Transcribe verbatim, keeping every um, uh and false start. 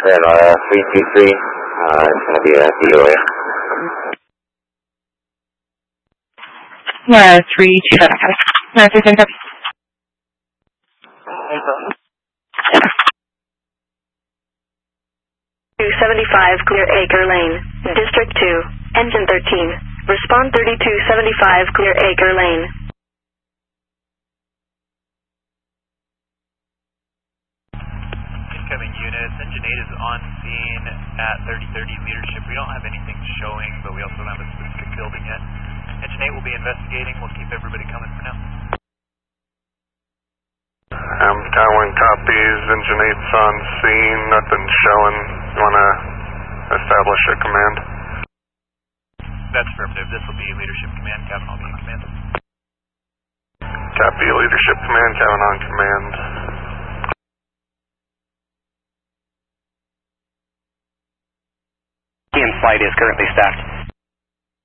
And uh, three two three, uh, it's going to be a D O A. Yeah, three two seven five. No, three seven five. two seventy-five, clear Acre Lane. District two, engine thirteen. Respond thirty-two seventy-five, clear Acre Lane. Incoming units, engine eight is on scene at thirty thirty leadership. We don't have anything showing, but we also don't have a specific building yet. Engine eight will be investigating. We'll keep everybody coming for now. Um, Tower one copies, engine eight's on scene, nothing showing. You want to establish a command? That's affirmative. This will be leadership command. Kevin will be in command. Copy, leadership command, Kevin on command. In flight is currently staffed.